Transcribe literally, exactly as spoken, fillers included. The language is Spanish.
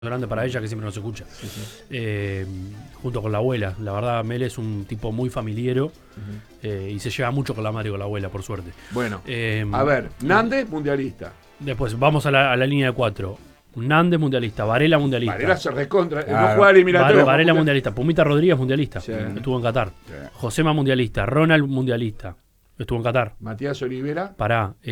grande para ella que siempre nos escucha. Sí, sí. Eh, junto con la abuela. La verdad, Mel es un tipo muy familiero Uh-huh. eh, y se lleva mucho con la madre y con la abuela, por suerte. Bueno, Eh, a ver, Nández, mundialista. Después vamos a la, a la línea de cuatro. Nández, mundialista. Varela, mundialista. Varela se recontra. Claro. No juega eliminatoria. Var- Varela, mundialista. Pumita Rodríguez, mundialista. Sí. Estuvo en Qatar. Sí. Josema, mundialista. Ronald, mundialista. Estuvo en Qatar. Matías Olivera. Pará.